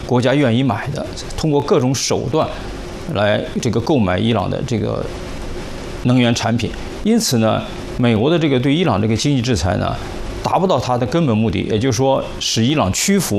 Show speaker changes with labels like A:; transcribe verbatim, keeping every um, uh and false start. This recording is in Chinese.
A: 国家愿意买的，通过各种手段来这个购买伊朗的这个能源产品。因此呢，美国的这个对伊朗这个经济制裁呢，达不到它的根本目的，也就是说使伊朗屈服。